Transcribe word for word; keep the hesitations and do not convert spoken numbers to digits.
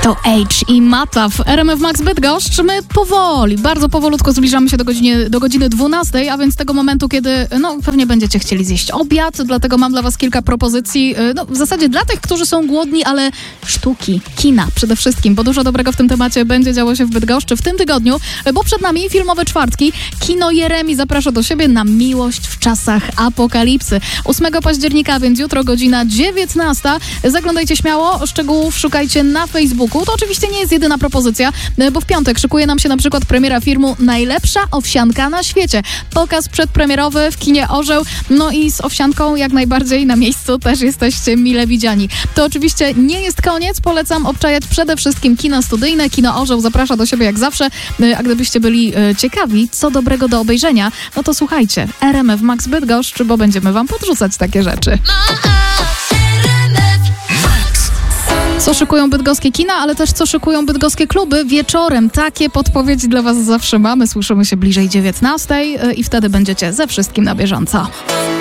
To H i Mata w R M F Max Bydgoszcz. My powoli, bardzo powolutku zbliżamy się do godziny, do godziny dwunastej, a więc tego momentu, kiedy no pewnie będziecie chcieli zjeść obiad, dlatego mam dla was kilka propozycji, no w zasadzie dla tych, którzy są głodni, ale sztuki, kina przede wszystkim, bo dużo dobrego w tym temacie będzie działo się w Bydgoszczy w tym tygodniu, bo przed nami filmowe czwartki. Kino Jeremi zaprasza do siebie na Miłość w czasach apokalipsy. ósmego października, więc jutro godzina dziewiętnasta. Zaglądajcie śmiało, szczegółów szukajcie na Facebooku. To oczywiście nie jest jedyna propozycja, bo w piątek szykuje nam się na przykład premiera filmu Najlepsza owsianka na świecie. Pokaz przedpremierowy w kinie Orzeł, no i z owsianką jak najbardziej na miejscu też jesteście mile widziani. To oczywiście nie jest koniec, polecam obczajać przede wszystkim kina studyjne. Kino Orzeł zaprasza do siebie jak zawsze, a gdybyście byli e, ciekawi, co dobrego do obejrzenia, no to słuchajcie, R M F Max Bydgoszcz, bo będziemy wam podrzucać takie rzeczy. Co szykują bydgoskie kina, ale też co szykują bydgoskie kluby wieczorem. Takie podpowiedzi dla was zawsze mamy. Słyszymy się bliżej dziewiętnastej i wtedy będziecie ze wszystkim na bieżąco.